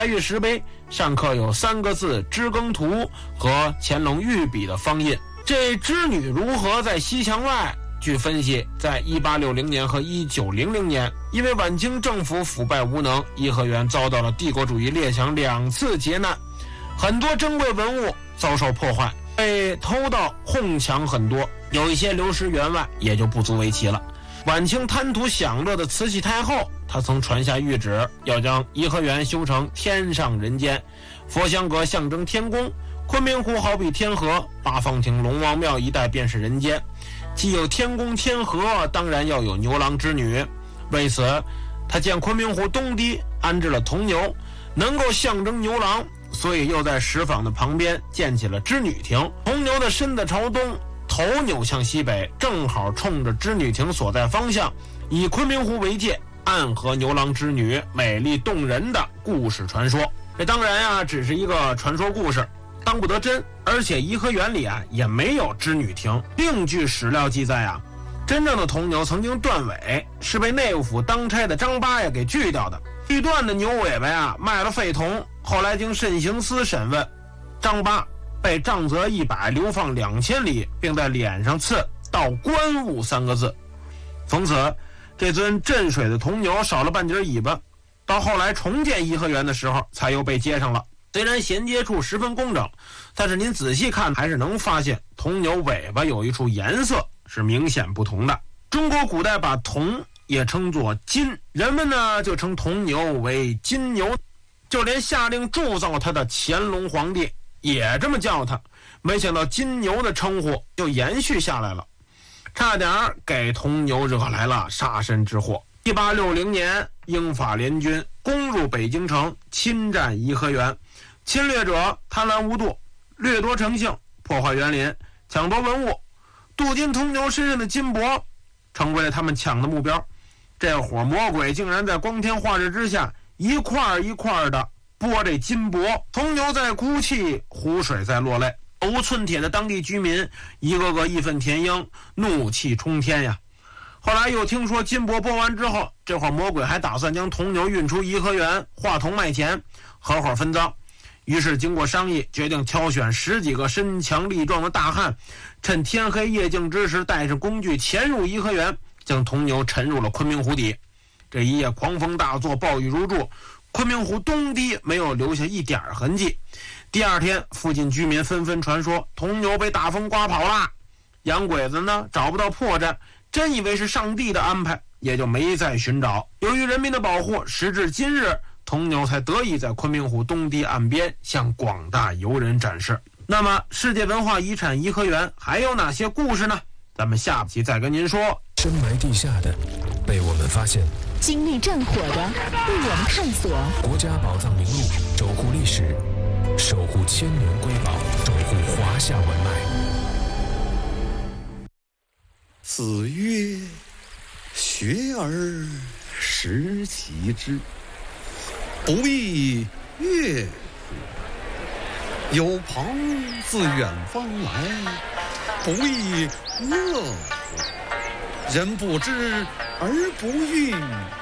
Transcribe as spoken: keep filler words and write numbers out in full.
白玉石碑上刻有三个字知更图和乾隆御笔的方印。这织女如何在西墙外？据分析，在一八六零年和一九零零年，因为晚清政府腐败无能，颐和园遭到了帝国主义列强两次劫难，很多珍贵文物遭受破坏，被偷盗哄抢很多，有一些流失园外，也就不足为奇了。晚清贪图享乐的慈禧太后，她曾传下谕旨，要将颐和园修成天上人间，佛香阁象征天宫，昆明湖好比天河，八方亭龙王庙一带便是人间。既有天宫天河，当然要有牛郎织女。为此，他见昆明湖东堤安置了铜牛，能够象征牛郎，所以又在石坊的旁边建起了织女亭。铜牛的身子朝东，头扭向西北，正好冲着织女亭所在方向，以昆明湖为界，暗合牛郎织女美丽动人的故事传说。这当然啊，只是一个传说故事，当不得真。而且颐和园里啊也没有织女亭。另据史料记载啊，真正的铜牛曾经断尾，是被内务府当差的张八呀给锯掉的。锯断的牛尾巴呀卖了废铜，后来经慎刑司审问，张八被杖责一百，流放两千里，并在脸上刺“到官物”三个字。从此，这尊镇水的铜牛少了半截尾巴，到后来重建颐和园的时候，才又被接上了。虽然衔接处十分工整，但是您仔细看还是能发现铜牛尾巴有一处颜色是明显不同的。中国古代把铜也称作金，人们呢就称铜牛为金牛，就连下令铸造它的乾隆皇帝也这么叫它。没想到金牛的称呼就延续下来了，差点给铜牛惹来了杀身之祸。一八六零年，英法联军攻入北京城，侵占颐和园。侵略者贪婪无度，掠夺成性，破坏园林，抢夺文物，镀金铜牛身上的金箔成为了他们抢的目标。这伙魔鬼竟然在光天化日之下一块一块的剥这金箔，铜牛在哭泣，湖水在落泪。无寸铁的当地居民一个个义愤填膺，怒气冲天呀。后来又听说金箔剥完之后，这伙魔鬼还打算将铜牛运出颐和园化铜卖钱，合伙分赃。于是经过商议，决定挑选十几个身强力壮的大汉，趁天黑夜静之时，带着工具潜入颐和园，将铜牛沉入了昆明湖底。这一夜狂风大作，暴雨如注，昆明湖东堤没有留下一点痕迹。第二天，附近居民纷纷传说铜牛被大风刮跑了。洋鬼子呢找不到破绽，真以为是上帝的安排，也就没再寻找。由于人民的保护，时至今日，铜牛才得以在昆明湖东堤岸边向广大游人展示。那么世界文化遗产颐和园还有哪些故事呢？咱们下期再跟您说。 深埋地下的被我们发现， 精力战火的被我们探索。 国家宝藏名录，守护历史，守护千年瑰宝，守护华夏文脉。 子曰：学而时齐之，不亦乐乎？有朋自远方来，不亦乐乎？人不知而不愠，